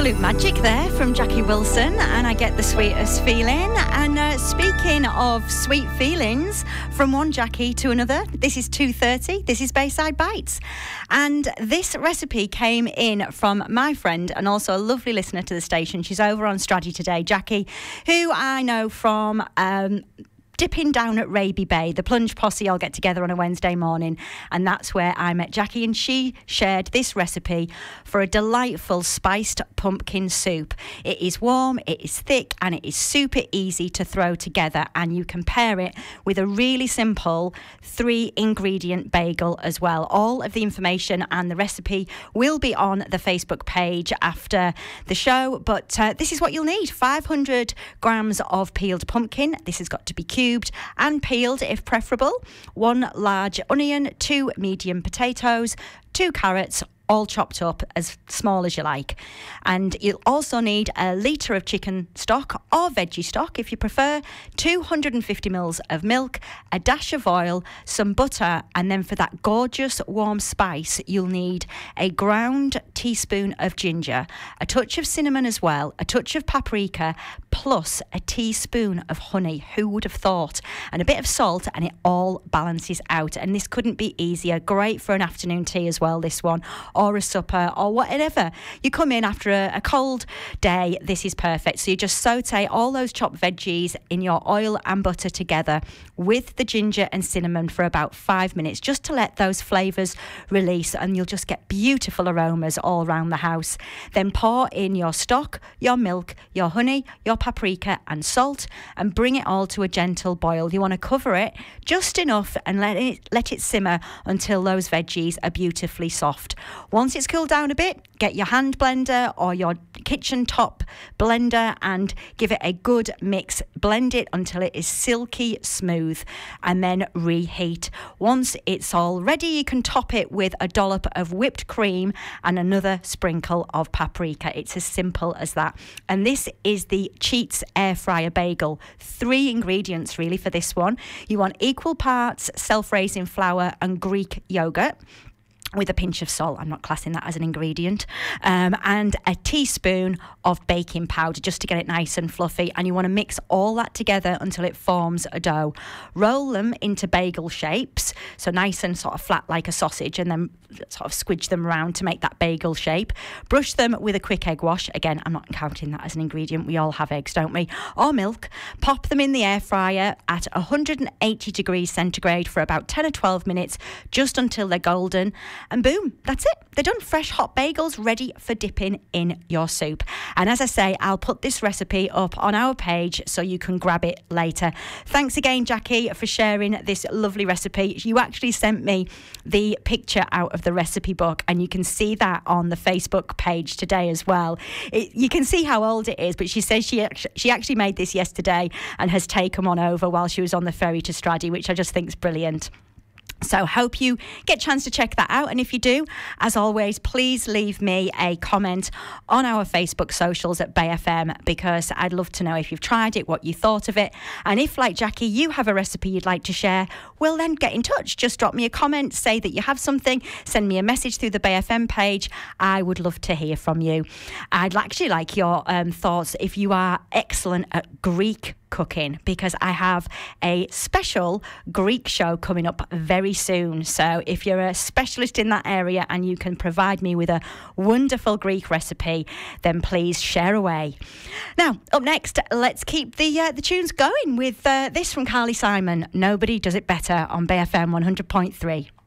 Absolute magic there from Jackie Wilson, and I get the sweetest feeling. And speaking of sweet feelings, from one Jackie to another, this is 2:30. This is Bayside Bites, and this recipe came in from my friend and also a lovely listener to the station. She's over on Straddie today, Jackie, who I know from dipping down at Raby Bay. The Plunge Posse all get together on a Wednesday morning, and that's where I met Jackie, and she shared this recipe for a delightful spiced pumpkin soup. It is warm, it is thick, and it is super easy to throw together, and you can pair it with a really simple 3-ingredient bagel as well. All of the information and the recipe will be on the Facebook page after the show, but this is what you'll need. 500 grams of peeled pumpkin. This has got to be cubed and peeled if preferable. 1 large onion, 2 medium potatoes, 2 carrots, all chopped up as small as you like. And you'll also need a litre of chicken stock or veggie stock if you prefer, 250 mils of milk, a dash of oil, some butter, and then for that gorgeous warm spice you'll need a ground teaspoon of ginger, a touch of cinnamon as well, a touch of paprika, plus a teaspoon of honey. Who would have thought? And a bit of salt, and it all balances out. And this couldn't be easier. Great for an afternoon tea as well, this one, or a supper, or whatever. You come in after a cold day, this is perfect. So you just saute all those chopped veggies in your oil and butter together with the ginger and cinnamon for about 5 minutes, just to let those flavours release, and you'll just get beautiful aromas all around the house. Then pour in your stock, your milk, your honey, your paprika and salt, and bring it all to a gentle boil. You want to cover it just enough and let it simmer until those veggies are beautifully soft. Once it's cooled down a bit, get your hand blender or your kitchen top blender and give it a good mix. Blend it until it is silky smooth, and then reheat. Once it's all ready, you can top it with a dollop of whipped cream and another sprinkle of paprika. It's as simple as that. And this is the Cheats air fryer bagel. 3 ingredients really for this one. You want equal parts self-raising flour and Greek yogurt, with a pinch of salt. I'm not classing that as an ingredient. And a teaspoon of baking powder just to get it nice and fluffy. And you want to mix all that together until it forms a dough. Roll them into bagel shapes, so nice and sort of flat like a sausage, and then sort of squidge them around to make that bagel shape. Brush them with a quick egg wash. Again, I'm not counting that as an ingredient. We all have eggs, don't we? Or milk. Pop them in the air fryer at 180 degrees centigrade for about 10 or 12 minutes, just until they're golden. And boom, that's it. They're done. Fresh hot bagels ready for dipping in your soup. And as I say, I'll put this recipe up on our page so you can grab it later. Thanks again, Jackie, for sharing this lovely recipe. You actually sent me the picture out of the recipe book, and you can see that on the Facebook page today as well. You can see how old it is, but she says she actually made this yesterday and has taken one over while she was on the ferry to Straddie, which I just think is brilliant. So hope you get a chance to check that out. And if you do, as always, please leave me a comment on our Facebook socials at Bay FM, because I'd love to know if you've tried it, what you thought of it. And if, like Jackie, you have a recipe you'd like to share, well, then get in touch. Just drop me a comment, say that you have something, send me a message through the Bay FM page. I would love to hear from you. I'd actually like your thoughts if you are excellent at Greek cooking, because I have a special Greek show coming up very soon. So if you're a specialist in that area and you can provide me with a wonderful Greek recipe, then please share away. Now, up next, let's keep the tunes going with this from Carly Simon, Nobody Does It Better, on Bay FM 100.3.